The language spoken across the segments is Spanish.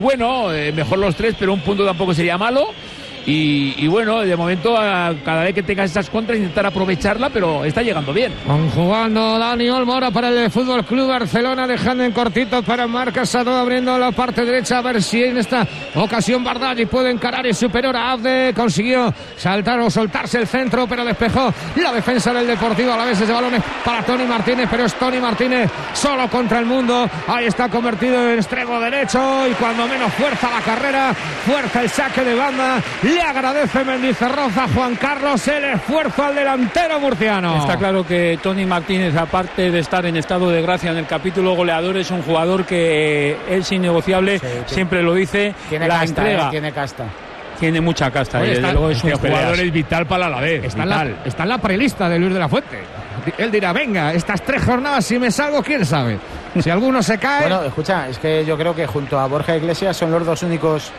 Bueno, mejor los 3, pero un punto tampoco sería malo. Y bueno, de momento, cada vez que tengas esas contras, intentar aprovecharla, pero está llegando bien. Jugando Dani Olmo ahora para el Fútbol Club Barcelona, dejando en cortito para Marc Casado, abriendo la parte derecha, a ver si en esta ocasión Bardaghi puede encarar y superior a Abde. Consiguió saltar o soltarse el centro, pero despejó la defensa del Deportivo Alavés. Ese balón es para Toni Martínez, pero es Toni Martínez solo contra el mundo. Ahí está convertido en extremo derecho y cuando menos fuerza la carrera, fuerza el saque de banda. Le agradece Mendizorroza a Juan Carlos el esfuerzo al delantero murciano. Está claro que Toni Martínez, aparte de estar en estado de gracia en el capítulo goleador, es un jugador que es innegociable, siempre lo dice. Tiene la casta, entrega. Tiene casta. Tiene mucha casta. Oye, desde luego es un jugador es vital para la Alavés. Está en la prelista de Luis de la Fuente. Él dirá, venga, estas 3 jornadas si me salgo, quién sabe. Si alguno se cae... Bueno, escucha, es que yo creo que junto a Borja Iglesias son los 2 únicos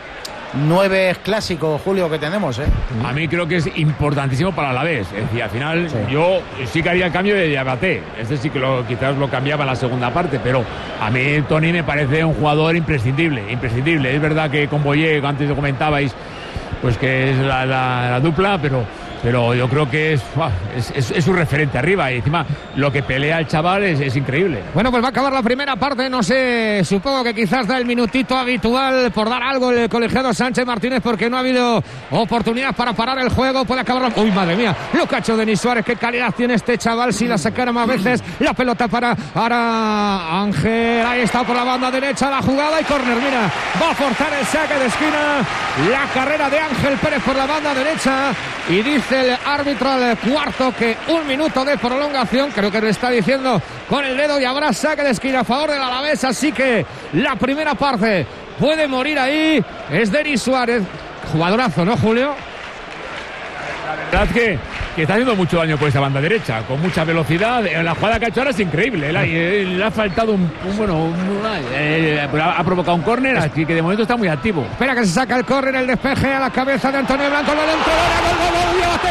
9 clásicos, Julio, que tenemos, ¿eh? A mí creo que es importantísimo para la Alavés. Es decir, al final yo sí que haría el cambio de Diabaté. Este sí que quizás lo cambiaba en la segunda parte, pero a mí Toni me parece un jugador imprescindible. Es verdad que con Boyé, antes lo comentabais, pues que es la dupla, pero yo creo que es un referente arriba y encima lo que pelea el chaval es increíble. Bueno, pues va a acabar la primera parte, no sé, supongo que quizás da el minutito habitual por dar algo el colegiado Sánchez Martínez porque no ha habido oportunidad para parar el juego, puede acabar ¡Uy, madre mía! Lo que ha hecho Denis Suárez, qué calidad tiene este chaval, si la sacara más veces, la pelota para ahora Ángel, ahí está por la banda derecha la jugada y córner, mira, va a forzar el saque de esquina, la carrera de Ángel Pérez por la banda derecha y dice el árbitro al cuarto que 1 minuto de prolongación, creo que le está diciendo con el dedo y habrá saque de esquina a favor del Alavés, así que la primera parte puede morir ahí, es Denis Suárez, jugadorazo, ¿no, Julio? La verdad que está haciendo mucho daño por esa banda derecha, con mucha velocidad. La jugada que ha hecho ahora es increíble. Le ha faltado ha provocado un córner, así que de momento está muy activo. Espera que se saca el córner, el despeje a la cabeza de Antonio Blanco, el balón, gol, llévate,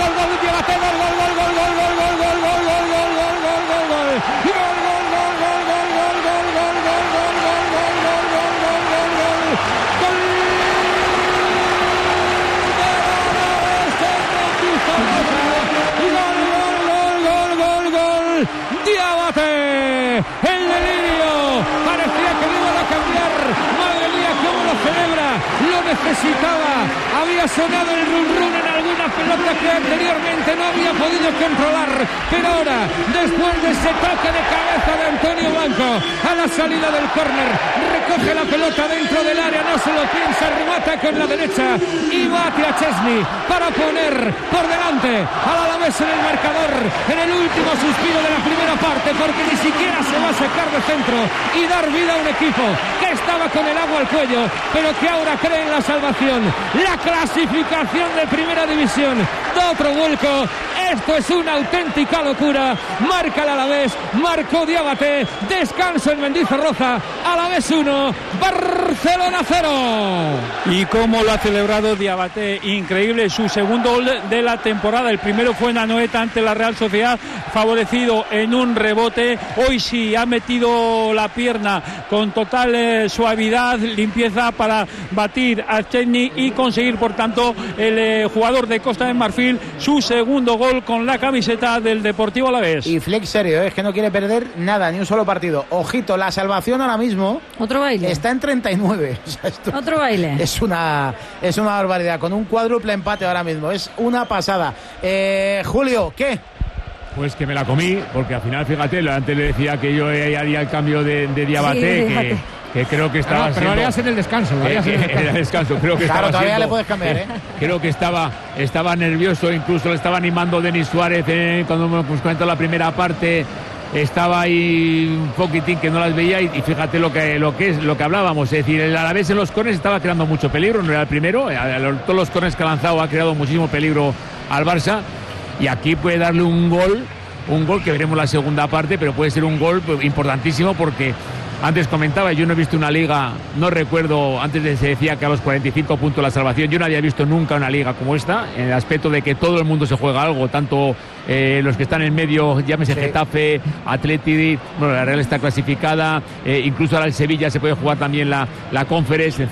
Diabaté, el delirio, parecía que lo iban a cambiar, madre mía cómo lo celebra, lo necesitaba, había sonado el run run en alguna pelota que anteriormente no había podido controlar, pero ahora, después de ese toque de cabeza de Antonio Blanco, a la salida del córner, recoge la pelota dentro del área, no se lo piensa, remata con la derecha y bate a Chesney para poner por delante al Alavés en el marcador, en el último suspiro de la primera parte, porque ni siquiera se va a sacar de centro y dar vida a un equipo que estaba con el agua al cuello, pero que ahora cree en la salvación, la clasificación de primera división, da otro vuelco. Esto es una auténtica locura. Marca el Alavés, marcó Diabaté, descanso en Mendizorroza, Alavés 1, Barcelona 0. Y cómo lo ha celebrado Diabaté, increíble, su segundo gol de la temporada. El primero fue en Anoeta ante la Real Sociedad, favorecido en un rebote. Hoy sí ha metido la pierna con total suavidad, limpieza para batir a Chesney y conseguir, por tanto, el jugador de Costa de Marfil su segundo gol con la camiseta del Deportivo Alavés. Y Fleck serio, es que no quiere perder nada, ni un solo partido. Ojito, la salvación ahora mismo otro baile está en 39. O sea, otro baile. Es una barbaridad, con un cuádruple empate ahora mismo, es una pasada. Julio, ¿qué? Pues que me la comí, porque al final, fíjate, antes le decía que yo haría el cambio de Diabaté, sí, que creo que estaba pero lo harías en el descanso. En el descanso, creo que claro, estaba todavía siendo, le puedes cambiar, ¿eh? Creo que estaba nervioso, incluso le estaba animando Denis Suárez cuando me comentó la primera parte. Estaba ahí un poquitín que no las veía y fíjate lo que hablábamos, es decir, el Alavés en los córneres estaba creando mucho peligro, no era el primero, todos los córneres que ha lanzado ha creado muchísimo peligro al Barça y aquí puede darle un gol que veremos la segunda parte, pero puede ser un gol importantísimo porque Antes comentaba, yo no he visto una liga, no recuerdo, antes se decía que a los 45 puntos la salvación, yo no había visto nunca una liga como esta, en el aspecto de que todo el mundo se juega algo, tanto los que están en medio, llámese Getafe, Atleti, bueno, la Real está clasificada, incluso ahora el Sevilla se puede jugar también la Conference,